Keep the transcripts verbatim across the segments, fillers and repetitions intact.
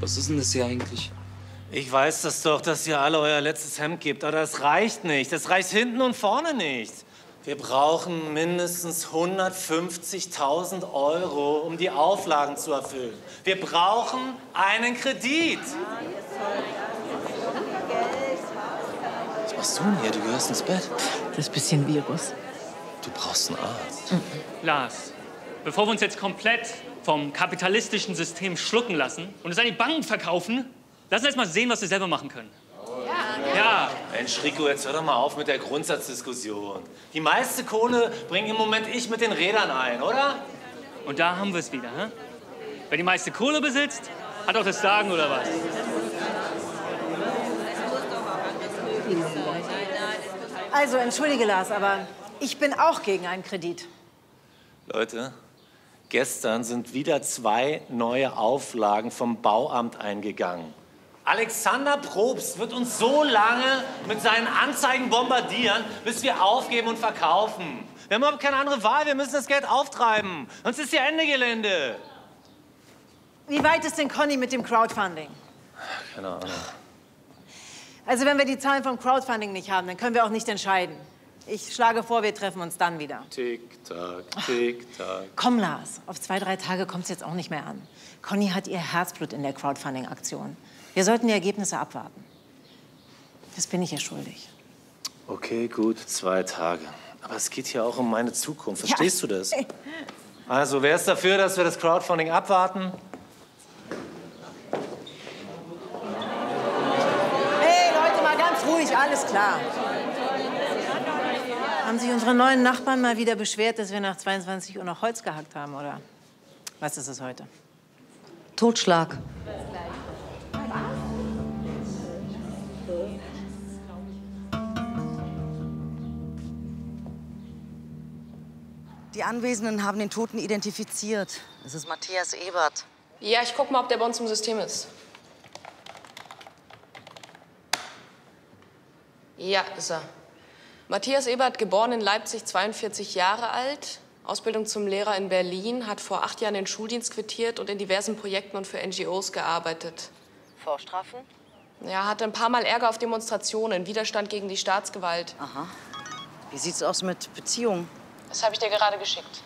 Was ist denn das hier eigentlich? Ich weiß das doch, dass ihr alle euer letztes Hemd gebt, aber das reicht nicht. Das reicht hinten und vorne nicht. Wir brauchen mindestens hundertfünfzigtausend Euro, um die Auflagen zu erfüllen. Wir brauchen einen Kredit. Was machst du denn hier? Du gehörst ins Bett. Das bisschen Virus. Du brauchst einen Arzt. Mhm. Lars, bevor wir uns jetzt komplett vom kapitalistischen System schlucken lassen und es an die Banken verkaufen, lass uns erst mal sehen, was wir selber machen können. Ja. Ja. Mensch, Rico, jetzt hör doch mal auf mit der Grundsatzdiskussion. Die meiste Kohle bringe im Moment ich mit den Rädern ein, oder? Und da haben wir es wieder. Hä? Wer die meiste Kohle besitzt, hat auch das Sagen, oder was? Also, entschuldige, Lars, aber ich bin auch gegen einen Kredit. Leute, gestern sind wieder zwei neue Auflagen vom Bauamt eingegangen. Alexander Probst wird uns so lange mit seinen Anzeigen bombardieren, bis wir aufgeben und verkaufen. Wir haben überhaupt keine andere Wahl, wir müssen das Geld auftreiben. Sonst ist hier Ende Gelände. Wie weit ist denn Conny mit dem Crowdfunding? Keine Ahnung. Also, wenn wir die Zahlen vom Crowdfunding nicht haben, dann können wir auch nicht entscheiden. Ich schlage vor, wir treffen uns dann wieder. Tick-Tack, Tick-Tack. Komm, Lars, auf zwei, drei Tage kommt es jetzt auch nicht mehr an. Conny hat ihr Herzblut in der Crowdfunding-Aktion. Wir sollten die Ergebnisse abwarten. Das bin ich ihr schuldig. Okay, gut, zwei Tage. Aber es geht hier auch um meine Zukunft. Verstehst ja. du das? Also, wer ist dafür, dass wir das Crowdfunding abwarten? Hey, Leute, mal ganz ruhig, alles klar. Haben sich unsere neuen Nachbarn mal wieder beschwert, dass wir nach zweiundzwanzig Uhr noch Holz gehackt haben, oder? Was ist es heute? Totschlag. Die Anwesenden haben den Toten identifiziert. Es ist Matthias Ebert. Ja, ich guck mal, ob der bei uns im System ist. Ja, ist er. Matthias Ebert, geboren in Leipzig, zweiundvierzig Jahre alt. Ausbildung zum Lehrer in Berlin, hat vor acht Jahren den Schuldienst quittiert und in diversen Projekten und für N G Os gearbeitet. Vorstrafen? Ja, hatte ein paar Mal Ärger auf Demonstrationen, Widerstand gegen die Staatsgewalt. Aha. Wie sieht's aus mit Beziehungen? Das habe ich dir gerade geschickt.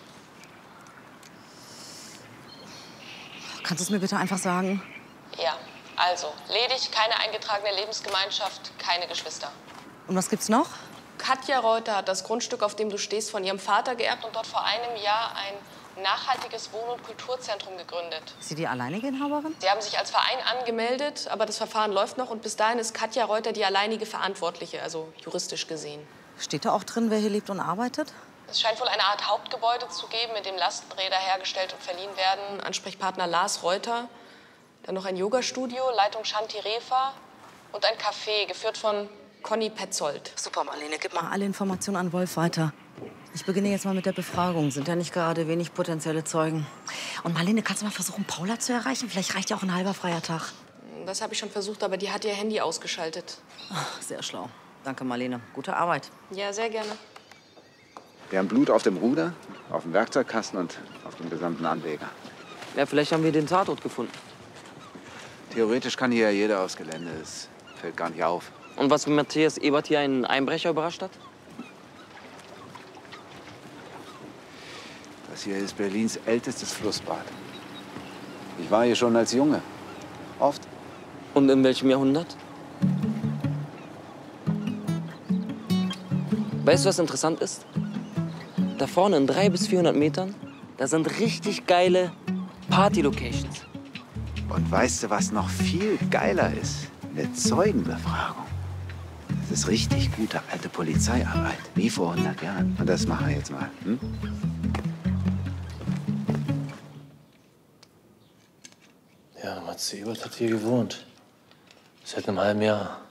Kannst du es mir bitte einfach sagen? Ja, also ledig, keine eingetragene Lebensgemeinschaft, keine Geschwister. Und was gibt's noch? Katja Reuter hat das Grundstück, auf dem du stehst, von ihrem Vater geerbt und dort vor einem Jahr ein nachhaltiges Wohn- und Kulturzentrum gegründet. Ist sie die alleinige Inhaberin? Sie haben sich als Verein angemeldet, aber das Verfahren läuft noch und bis dahin ist Katja Reuter die alleinige Verantwortliche, also juristisch gesehen. Steht da auch drin, wer hier lebt und arbeitet? Es scheint wohl eine Art Hauptgebäude zu geben, mit dem Lastenräder hergestellt und verliehen werden. Ansprechpartner Lars Reuter. Dann noch ein Yogastudio, Leitung Shanti Refa und ein Café, geführt von Conny Petzold. Super, Marlene, gib mal alle Informationen an Wolf weiter. Ich beginne jetzt mal mit der Befragung. Sind ja nicht gerade wenig potenzielle Zeugen. Und Marlene, kannst du mal versuchen, Paula zu erreichen? Vielleicht reicht ja auch ein halber freier Tag. Das habe ich schon versucht, aber die hat ihr Handy ausgeschaltet. Ach, sehr schlau. Danke, Marlene. Gute Arbeit. Ja, sehr gerne. Wir haben Blut auf dem Ruder, auf dem Werkzeugkasten und auf dem gesamten Anleger. Ja, vielleicht haben wir den Tatort gefunden. Theoretisch kann hier ja jeder aufs Gelände. Es fällt gar nicht auf. Und was, wenn Matthias Ebert hier einen Einbrecher überrascht hat? Das hier ist Berlins ältestes Flussbad. Ich war hier schon als Junge. Oft. Und in welchem Jahrhundert? Weißt du, was interessant ist? Da vorne in dreihundert bis vierhundert Metern, da sind richtig geile Party-Locations. Und weißt du, was noch viel geiler ist? Eine Zeugenbefragung. Das ist richtig gute alte Polizeiarbeit, wie vor hundert Jahren. Und das machen wir jetzt mal. Hm? Ja, Matze Ebert hat hier gewohnt. Seit einem halben Jahr.